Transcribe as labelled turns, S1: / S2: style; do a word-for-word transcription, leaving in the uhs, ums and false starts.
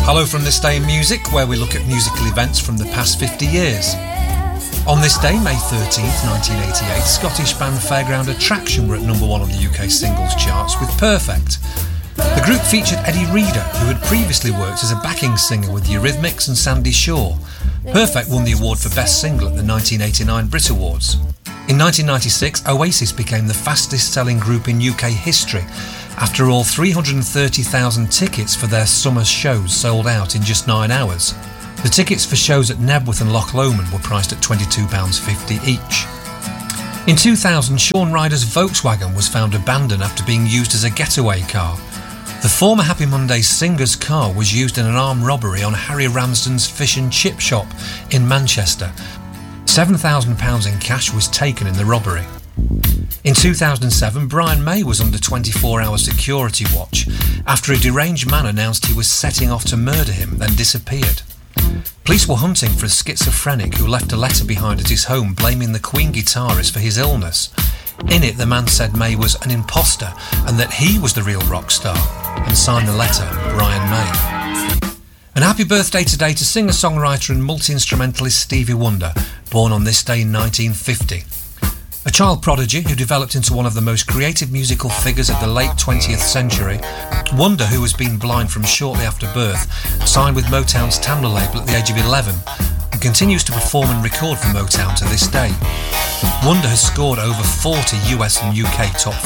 S1: Hello from This Day in Music, where we look at musical events from the past fifty years. On this day, May thirteenth, nineteen eighty-eight, Scottish band Fairground Attraction were at number one on the U K singles charts with Perfect. The group featured Eddie Reader, who had previously worked as a backing singer with the Eurythmics and Sandy Shaw. Perfect won the award for Best Single at the nineteen eighty-nine Brit Awards. In nineteen ninety-six, Oasis became the fastest-selling group in U K history, after all three hundred thirty thousand tickets for their summer shows sold out in just nine hours. The tickets for shows at Nebworth and Loch Lomond were priced at twenty-two pounds fifty each. In two thousand, Shaun Ryder's Volkswagen was found abandoned after being used as a getaway car. The former Happy Mondays singer's car was used in an armed robbery on Harry Ramsden's fish and chip shop in Manchester. seven thousand pounds in cash was taken in the robbery. In two thousand seven, Brian May was under twenty-four hour security watch after a deranged man announced he was setting off to murder him, then disappeared. Police were hunting for a schizophrenic who left a letter behind at his home blaming the Queen guitarist for his illness. In it, the man said May was an imposter and that he was the real rock star, and signed the letter Brian May. And happy birthday today to singer-songwriter and multi-instrumentalist Stevie Wonder, born on this day in nineteen fifty. A child prodigy who developed into one of the most creative musical figures of the late twentieth century, Wonder, who has been blind from shortly after birth, signed with Motown's Tamla label at the age of eleven and continues to perform and record for Motown to this day. Wonder has scored over forty U S and U K top